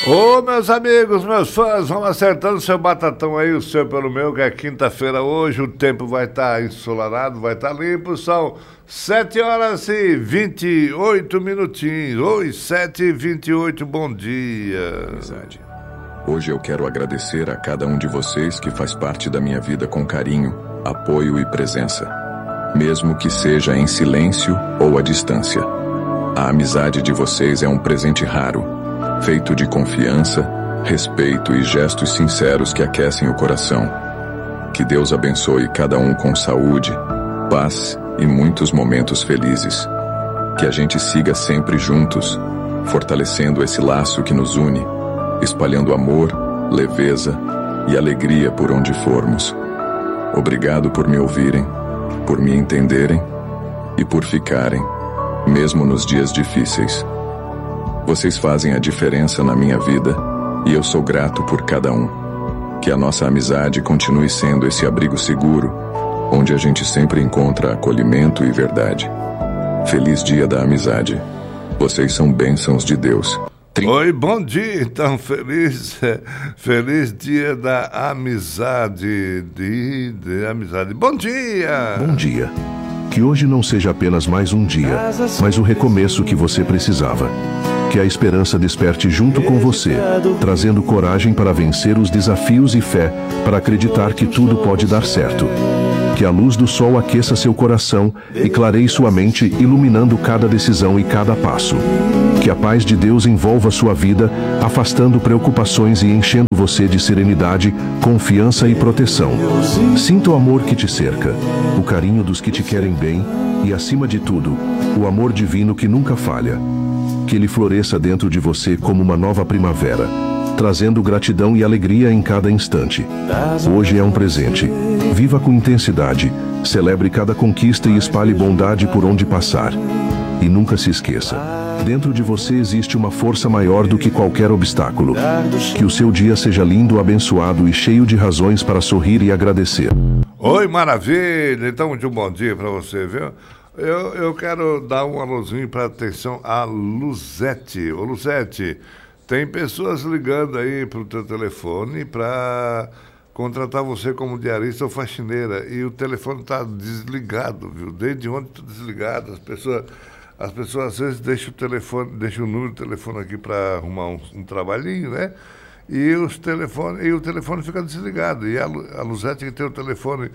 Ô, meus amigos, meus fãs, vamos acertando seu batatão aí, o seu pelo meu, que é quinta-feira hoje, o tempo vai estar ensolarado, vai estar limpo, são 7 horas e 28 minutinhos. Oi, 7h28, bom dia. Amizade. Hoje eu quero agradecer a cada um de vocês que faz parte da minha vida com carinho, apoio e presença, mesmo que seja em silêncio ou à distância. A amizade de vocês é um presente raro, feito de confiança, respeito e gestos sinceros que aquecem o coração. Que Deus abençoe cada um com saúde, paz e muitos momentos felizes. Que a gente siga sempre juntos, fortalecendo esse laço que nos une, espalhando amor, leveza e alegria por onde formos. Obrigado por me ouvirem, por me entenderem e por ficarem, mesmo nos dias difíceis. Vocês fazem a diferença na minha vida e eu sou grato por cada um. Que a nossa amizade continue sendo esse abrigo seguro, onde a gente sempre encontra acolhimento e verdade. Feliz Dia da Amizade. Vocês são bênçãos de Deus. Oi, bom dia, então, feliz Dia da Amizade, de amizade. Bom dia! Bom dia. Que hoje não seja apenas mais um dia, mas o recomeço que você precisava. Que a esperança desperte junto com você, trazendo coragem para vencer os desafios e fé para acreditar que tudo pode dar certo. Que a luz do sol aqueça seu coração e clareie sua mente, iluminando cada decisão e cada passo. Que a paz de Deus envolva sua vida, afastando preocupações e enchendo você de serenidade, confiança e proteção. Sinta o amor que te cerca, o carinho dos que te querem bem e, acima de tudo, o amor divino que nunca falha. Que ele floresça dentro de você como uma nova primavera, trazendo gratidão e alegria em cada instante. Hoje é um presente. Viva com intensidade, celebre cada conquista e espalhe bondade por onde passar. E nunca se esqueça, dentro de você existe uma força maior do que qualquer obstáculo. Que o seu dia seja lindo, abençoado e cheio de razões para sorrir e agradecer. Oi, maravilha! Então, muito bom dia para você, viu? Eu quero dar um alôzinho para atenção a Luzete. Ô, Luzete, tem pessoas ligando aí pro teu telefone para contratar você como diarista ou faxineira e o telefone está desligado, viu? Desde ontem está desligado. As pessoas às vezes deixam o número do telefone aqui para arrumar um trabalhinho, né? E o telefone fica desligado. E a Luzete que tem o telefone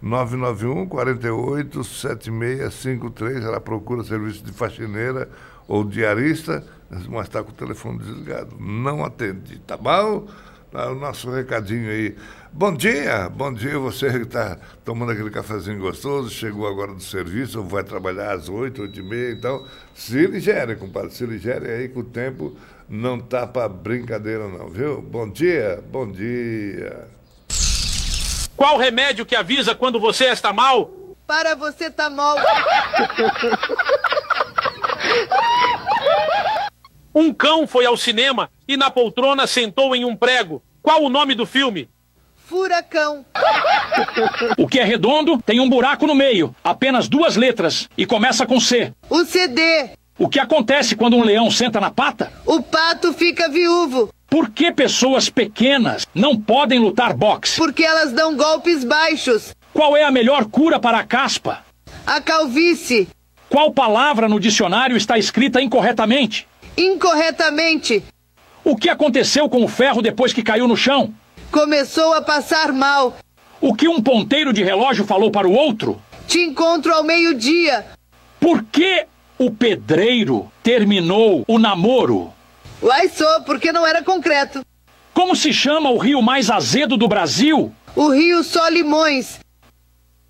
991 48 7653, ela procura serviço de faxineira ou diarista, mas está com o telefone desligado. Não atende, tá bom? O nosso recadinho aí. Bom dia você que está tomando aquele cafezinho gostoso, chegou agora do serviço, ou vai trabalhar às 8, 8h30, então se ligere, compadre, se ligere aí que o tempo não tá para brincadeira não, viu? Bom dia. Qual remédio que avisa quando você está mal? Para você tá mal. Um cão foi ao cinema e na poltrona sentou em um prego. Qual o nome do filme? Furacão. O que é redondo tem um buraco no meio, apenas 2 letras, e começa com C. O CD. O que acontece quando um leão senta na pata? O pato fica viúvo. Por que pessoas pequenas não podem lutar boxe? Porque elas dão golpes baixos. Qual é a melhor cura para a caspa? A calvície. Qual palavra no dicionário está escrita incorretamente? Incorretamente. O que aconteceu com o ferro depois que caiu no chão? Começou a passar mal. O que um ponteiro de relógio falou para o outro? Te encontro ao meio-dia. Por que o pedreiro terminou o namoro? Uai só, porque não era concreto. Como se chama o rio mais azedo do Brasil? O rio Solimões.